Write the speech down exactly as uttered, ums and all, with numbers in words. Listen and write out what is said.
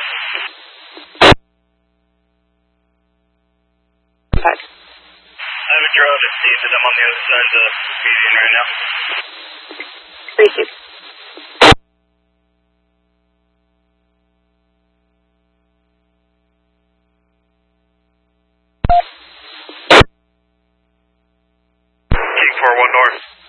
Five. I have a drone at Steve, and I'm on the other side of the median right now. Receive. King four one north.